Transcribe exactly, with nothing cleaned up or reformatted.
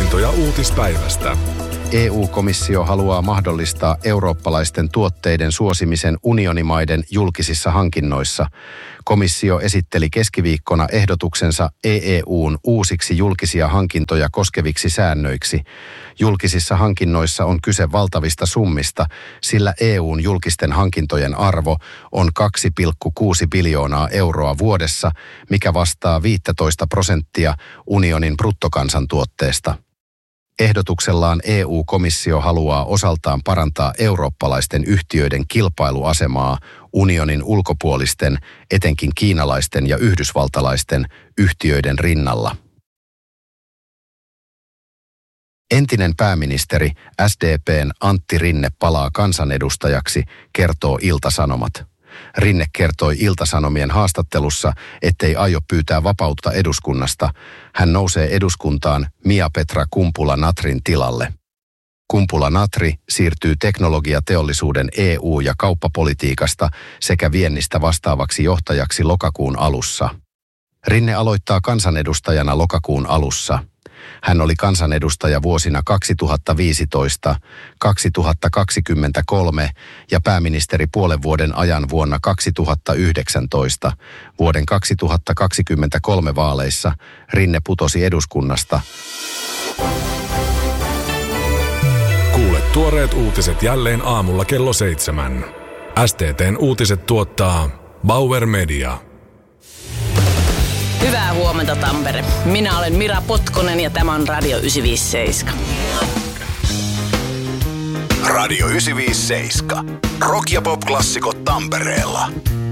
Havaintoja uutispäivästä. E U-komissio haluaa mahdollistaa eurooppalaisten tuotteiden suosimisen unionimaiden julkisissa hankinnoissa. Komissio esitteli keskiviikkona ehdotuksensa E E U:n uusiksi julkisia hankintoja koskeviksi säännöiksi. Julkisissa hankinnoissa on kyse valtavista summista, sillä E U:n julkisten hankintojen arvo on kaksi pilkku kuusi biljoonaa euroa vuodessa, mikä vastaa viisitoista prosenttia unionin bruttokansantuotteesta. Ehdotuksellaan E U-komissio haluaa osaltaan parantaa eurooppalaisten yhtiöiden kilpailuasemaa unionin ulkopuolisten, etenkin kiinalaisten ja yhdysvaltalaisten yhtiöiden rinnalla. Entinen pääministeri S D P:n Antti Rinne palaa kansanedustajaksi, kertoo Ilta-Sanomat. Rinne kertoi Ilta-Sanomien haastattelussa, ettei aio pyytää vapautta eduskunnasta. Hän nousee eduskuntaan Mia-Petra Kumpula-Natrin tilalle. Kumpula-Natri siirtyy teknologiateollisuuden E U- ja kauppapolitiikasta sekä viennistä vastaavaksi johtajaksi lokakuun alussa. Rinne aloittaa kansanedustajana lokakuun alussa. Hän oli kansanedustaja vuosina kaksituhattaviisitoista kaksituhattakaksikymmentäkolme ja pääministeri puolen vuoden ajan vuonna kaksituhattayhdeksäntoista. Vuoden kaksituhattakaksikymmentäkolme vaaleissa Rinne putosi eduskunnasta. Kuule tuoreet uutiset jälleen aamulla kello seitsemän. S T T:n uutiset tuottaa Bauer Media. Hyvää huomenta, Tampere. Minä olen Mira Potkonen ja tämä on Radio yhdeksänsataaviisikymmentäseitsemän. Radio yhdeksänsataaviisikymmentäseitsemän. Rock- ja pop-klassikot Tampereella.